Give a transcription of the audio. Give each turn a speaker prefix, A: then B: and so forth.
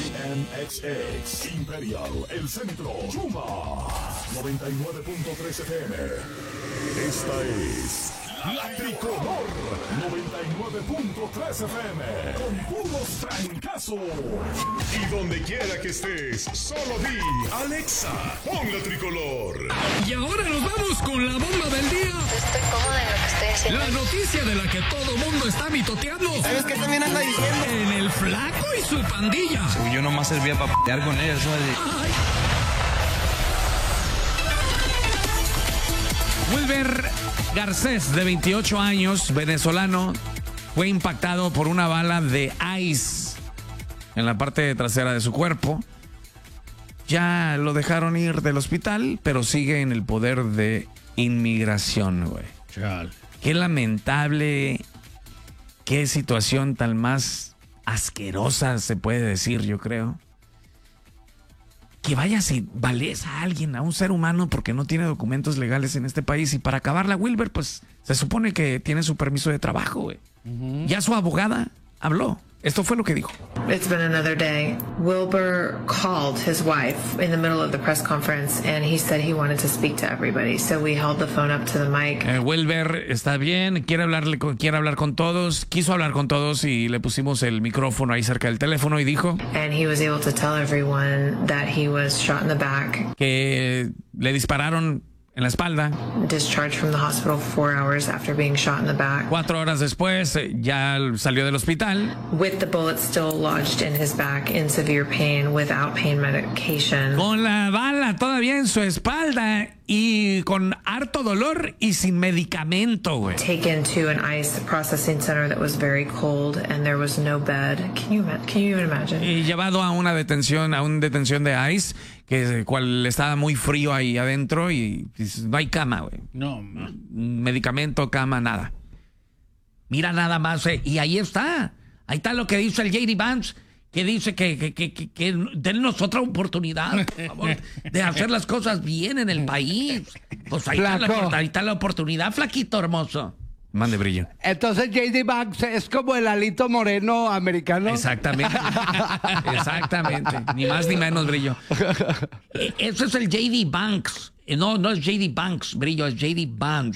A: KNXX, Imperial, El Centro, Yuma, 99.3 FM. Esta es La Tricolor, 99.3 FM, con puros trancazos. Y donde quiera que estés, solo di, Alexa, pon La Tricolor.
B: Y ahora nos vamos con la bomba del día.
C: Estoy cómoda en lo que estoy haciendo.
B: La noticia de la que todo mundo está mitoteando.
D: ¿Sabes qué también anda diciendo?
B: En el Flaco y su pandilla.
E: Yo nomás servía para p***ar con ellos, ¿sabes?
B: Wilber Garcés, de 28 años, venezolano, fue impactado por una bala de ICE en la parte trasera de su cuerpo. Ya lo dejaron ir del hospital, pero sigue en el poder de inmigración, güey. Qué lamentable, qué situación tan más asquerosa se puede decir, yo creo. Que vayas y vales a alguien, a un ser humano, porque no tiene documentos legales en este país. Y para acabarla, Wilber, pues se supone que tiene su permiso de trabajo, güey. Ya su abogada habló. Esto fue lo que dijo.
F: It's been another day. Wilbur called his wife in the middle of the press conference and he said he wanted to speak to everybody. So we held the phone up to the mic.
B: Wilber está bien, quiere hablar con todos, quiso hablar con todos y le pusimos el micrófono ahí cerca del teléfono y dijo
F: And he was able to tell everyone that he was shot in the back.
B: Que le dispararon en la espalda.
F: Discharged from the hospital 4 hours after being shot in the back.
B: 4 horas después ya salió del hospital.
F: With the bullet still lodged in his back in severe pain without pain medication.
B: Con la bala todavía en su espalda y con harto dolor y sin medicamento, güey.
F: Taken to an ICE processing center that was very cold and there was no bed. Can you even imagine?
B: Y llevado a una detención de ICE, que cual estaba muy frío ahí adentro y no hay cama, güey.
G: No.
B: Medicamento, cama, nada. Mira nada más, y ahí está. Ahí está lo que dice el J.D. Vance, que dice que dennos otra oportunidad, por favor, de hacer las cosas bien en el país. Pues ahí está la oportunidad, flaquito hermoso. Mande brillo.
D: Entonces J.D. Banks es como el Alito Moreno americano.
B: Exactamente. Ni más ni menos, brillo. Ese es el J.D. Banks. No es J.D. Banks, brillo, es J.D. Vance.